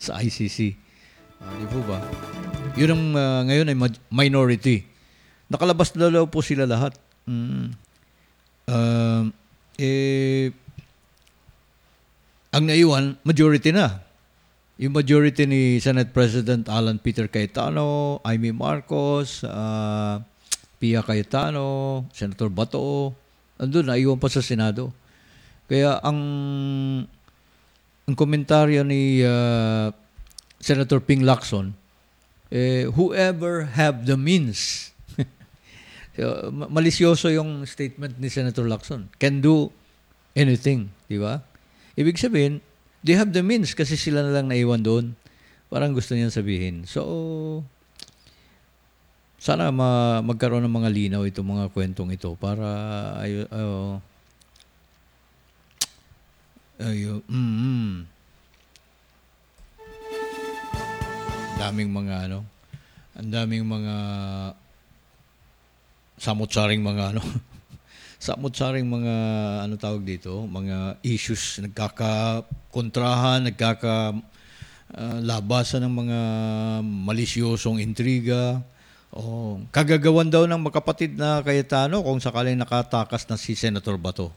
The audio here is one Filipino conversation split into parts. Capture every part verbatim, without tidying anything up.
sa I C C. Uh, di po ba? Yun ang uh, ngayon ay minority. Nakalabas na daw po sila lahat. Mm. Uh, eh, ang naiwan, majority na. Yung majority ni Senate President Alan Peter Cayetano, Amy Marcos, uh, Pia Cayetano, Senator Bato, andun, naiwan pa sa Senado. Kaya ang ang komentaryo ni uh, Senator Ping Lacson, eh, whoever have the means, so, malisyoso yung statement ni Senator Lacson, can do anything, di ba? Ibig sabihin, they have the means kasi sila na lang naiwan doon. Parang gusto niyan sabihin. So, sana ma- magkaroon ng mga linaw itong mga kwentong ito para ayo uh, ayo mm, daming mga ano, ang daming mga samot-saring mga ano, samot-saring mga ano tawag dito, mga issues nagkakakontrahan, nagkaka uh, labasan ng mga malisyosong intriga. Oh, kagagawan daw ng magkapatid na Cayetano kung sakaling nakatakas na si Senator Bato.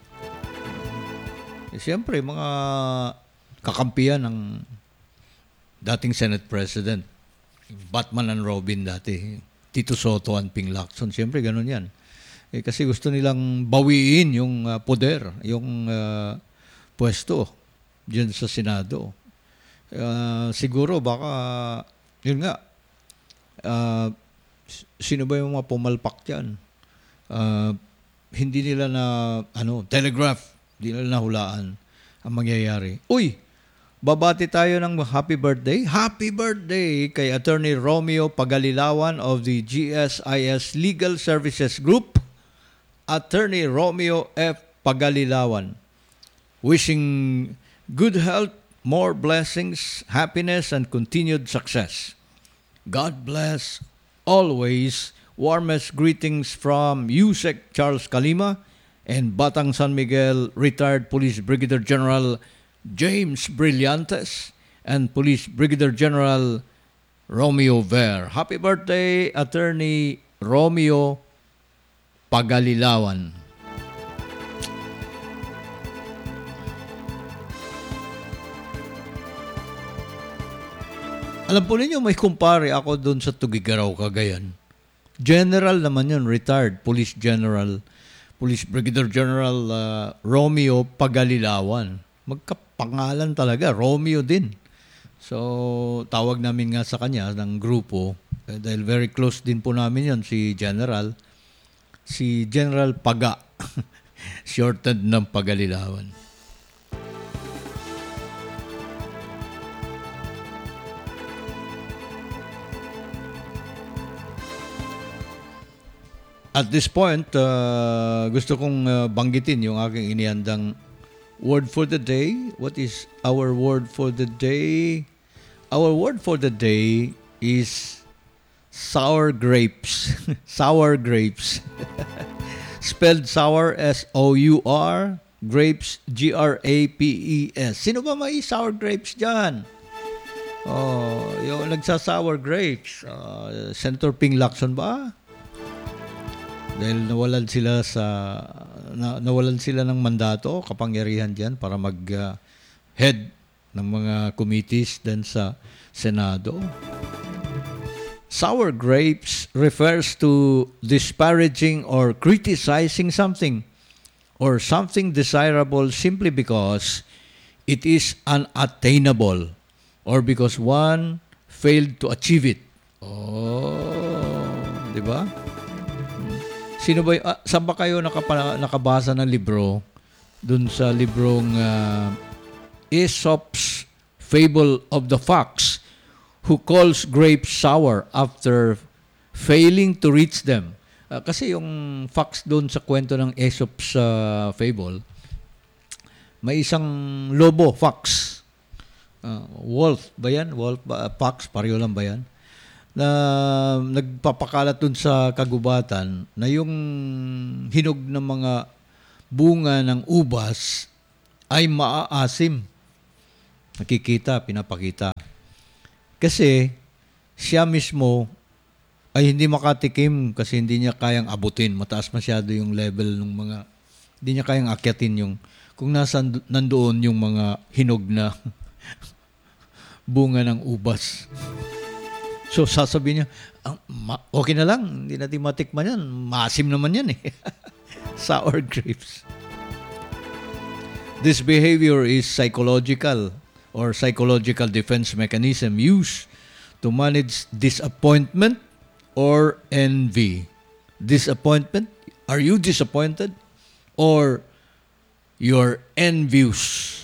Eh, siyempre, mga kakampiyan ng dating Senate President, Batman and Robin dati, Tito Soto and Ping Lacson, siyempre ganun yan. Eh, kasi gusto nilang bawiin yung uh, poder, yung uh, pwesto dyan sa Senado. Uh, siguro baka, yun nga, uh, sino ba yung mga pumalpak dyan? Uh, hindi nila na, ano, telegraph, hindi nila nahulaan ang mangyayari. Uy, babati tayo ng happy birthday. Happy birthday kay Attorney Romeo Pagalilawan of the G S I S Legal Services Group. Attorney Romeo F. Pagalilawan. Wishing good health, more blessings, happiness, and continued success. God bless always. Warmest greetings from Yusek Charles Kalima and Batang San Miguel retired Police Brigadier General James Brillantes and Police Brigadier General Romeo Ver. Happy birthday, Attorney Romeo Pagalilawan. Alam po ninyo, may kumpare ako doon sa Tugigaraw, Cagayan. General naman yun, retired Police General, Police Brigadier General uh, Romeo Pagalilawan. Magkapangalan talaga, Romeo din. So, tawag namin nga sa kanya ng grupo, eh, dahil very close din po namin yun, si General, si General Paga, shortened ng Pagalilawan. At this point, uh, gusto kong uh, banggitin yung aking inihandang word for the day. What is our word for the day? Our word for the day is sour grapes. Sour grapes. Spelled sour, S O U R, grapes, G R A P E S. Sino ba may sour grapes dyan? Oh, yung nagsa-sour grapes. Uh, Senator Ping Lacson ba? Dahil nawalan sila sa na, nawalan sila ng mandato, kapangyarihan diyan para mag uh, head ng mga committees din sa Senado. Sour grapes refers to disparaging or criticizing something or something desirable simply because it is unattainable or because one failed to achieve it. Oh, di ba? Sino ba, ah, saan ba kayo nakapa, nakabasa ng libro? Dun sa librong uh, Aesop's Fable of the Fox who calls grapes sour after failing to reach them. Uh, kasi yung fox doon sa kwento ng Aesop's uh, Fable, may isang lobo, fox. Uh, wolf ba yan? Wolf ba? Uh, fox, pareho lang ba yan? Na nagpapakalat dun sa kagubatan na yung hinog ng mga bunga ng ubas ay maaasim. Nakikita, pinapakita. Kasi siya mismo ay hindi makatikim kasi hindi niya kayang abutin. Mataas masyado yung level ng mga, hindi niya kayang akyatin yung, kung nasa nandoon yung mga hinog na bunga ng ubas. So sasabihin niya, ah, ma- okay na lang, hindi natin matikman yan. Maasim naman yan eh. Sour grapes. This behavior is psychological or psychological defense mechanism used to manage disappointment or envy. Disappointment? Are you disappointed? Or you're envious?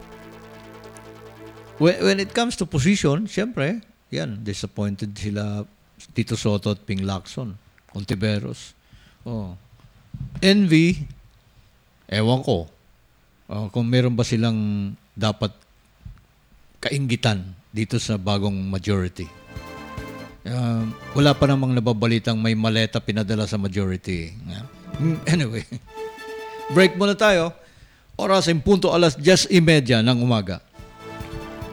When, when it comes to position, siyempre, yan, disappointed sila Tito Soto at Ping Lacson, Ontiveros. Oh. Envy, ewan ko. Oh, kung meron ba silang dapat kainggitan dito sa bagong majority. Uh, wala pa namang nababalitang may maleta pinadala sa majority. Yeah. Anyway, break muna tayo. Oras ay punto alas diyes y media ng umaga.